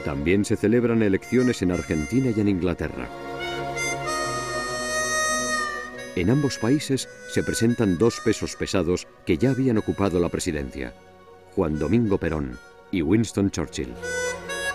También se celebran elecciones en Argentina y en Inglaterra. En ambos países se presentan dos pesos pesados que ya habían ocupado la presidencia: Juan Domingo Perón y Winston Churchill.